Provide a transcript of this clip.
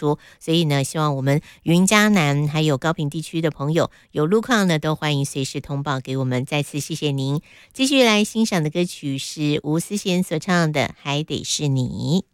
出，所以呢，希望我们云嘉南还有高屏地区的朋友有路况呢，都欢迎随时通报给我们。再次谢谢您。继续来欣赏的歌曲是吴思贤所唱的《还得是你》。